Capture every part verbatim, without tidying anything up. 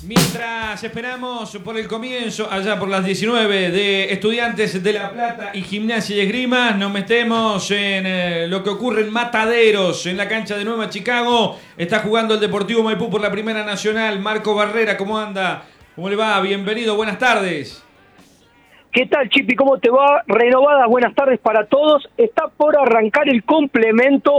Mientras esperamos por el comienzo, allá por las diecinueve, de Estudiantes de La Plata y Gimnasia y Esgrima, nos metemos en eh, lo que ocurre en Mataderos, en la cancha de Nueva Chicago. Está jugando el Deportivo Maipú por la Primera Nacional. Marco Barrera, ¿cómo anda? ¿Cómo le va? Bienvenido, buenas tardes. ¿Qué tal, Chipi? ¿Cómo te va? Renovadas buenas tardes para todos. Está por arrancar el complemento.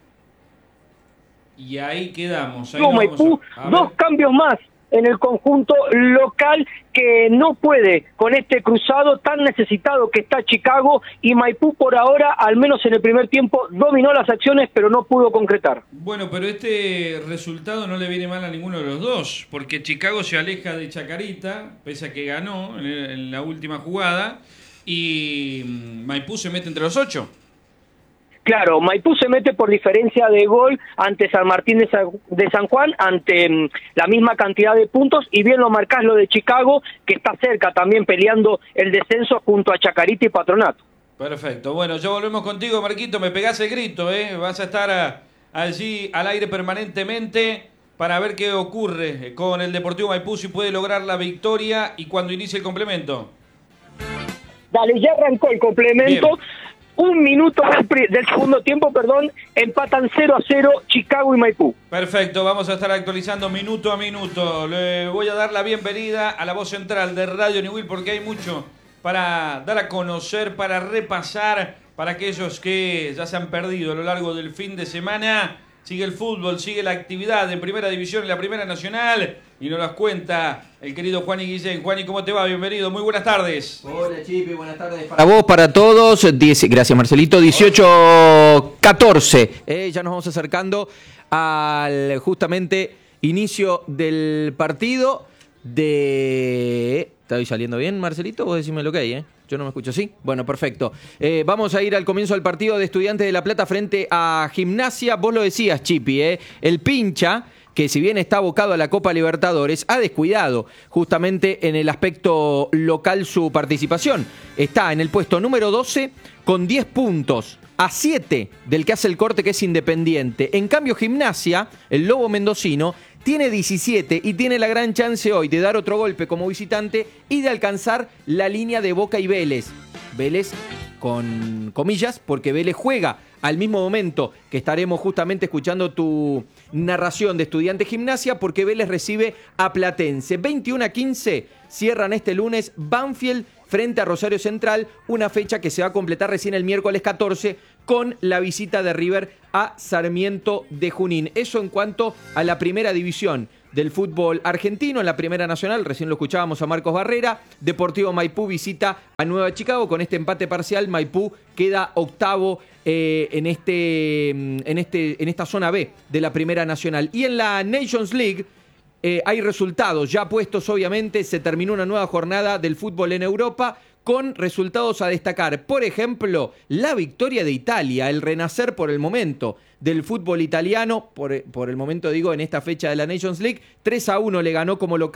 Y ahí quedamos. Ahí Maipú, a, a dos cambios más en el conjunto local que no puede con este cruzado tan necesitado que está Chicago, y Maipú por ahora, al menos en el primer tiempo, dominó las acciones pero no pudo concretar. Bueno, pero este resultado no le viene mal a ninguno de los dos, porque Chicago se aleja de Chacarita, pese a que ganó en, el, en la última jugada, y Maipú se mete entre los ocho. Claro, Maipú se mete por diferencia de gol ante San Martín de San, de San Juan, ante um, la misma cantidad de puntos, y bien lo marcás lo de Chicago, que está cerca también peleando el descenso junto a Chacarita y Patronato. Perfecto, bueno, ya volvemos contigo, Marquito, me pegás el grito, ¿eh? Vas a estar a, allí al aire permanentemente para ver qué ocurre con el Deportivo Maipú, si puede lograr la victoria y cuando inicie el complemento. Dale, ya arrancó el complemento. Bien. Un minuto del, del segundo tiempo, perdón, empatan cero a cero Chicago y Maipú. Perfecto, vamos a estar actualizando minuto a minuto. Le voy a dar la bienvenida a la voz central de Radio Newell porque hay mucho para dar a conocer, para repasar, para aquellos que ya se han perdido a lo largo del fin de semana. Sigue el fútbol, sigue la actividad en Primera División, en la Primera Nacional, y nos las cuenta el querido Juani Guillén. Juani, ¿cómo te va? Bienvenido, muy buenas tardes. Hola, Chipi, buenas tardes para vos, para todos. diez, gracias, Marcelito. dieciocho catorce. Eh, ya nos vamos acercando al justamente inicio del partido de... ¿Estoy saliendo bien, Marcelito? Vos decime lo que hay, ¿eh? Yo no me escucho, ¿sí? Bueno, perfecto. Eh, vamos a ir al comienzo del partido de Estudiantes de La Plata frente a Gimnasia. Vos lo decías, Chipi, ¿eh? El pincha, que si bien está abocado a la Copa Libertadores, ha descuidado justamente en el aspecto local su participación. Está en el puesto número doce con diez puntos, a siete del que hace el corte, que es Independiente. En cambio, Gimnasia, el Lobo mendocino, tiene diecisiete y tiene la gran chance hoy de dar otro golpe como visitante y de alcanzar la línea de Boca y Vélez. Vélez con comillas, porque Vélez juega al mismo momento que estaremos justamente escuchando tu narración de Estudiantes Gimnasia, porque Vélez recibe a Platense. veintiuno a quince cierran este lunes Banfield frente a Rosario Central, una fecha que se va a completar recién el miércoles catorce con la visita de River a Sarmiento de Junín. Eso en cuanto a la primera división del fútbol argentino. En la Primera Nacional, recién lo escuchábamos a Marcos Barrera, Deportivo Maipú visita a Nueva Chicago. Con este empate parcial, Maipú queda octavo eh, en, este, en, este, en esta zona B de la Primera Nacional. Y en la Nations League eh, hay resultados ya puestos, obviamente. Se terminó una nueva jornada del fútbol en Europa con resultados a destacar. Por ejemplo, la victoria de Italia, el renacer por el momento del fútbol italiano, por, por el momento digo en esta fecha de la Nations League, tres a uno le ganó como local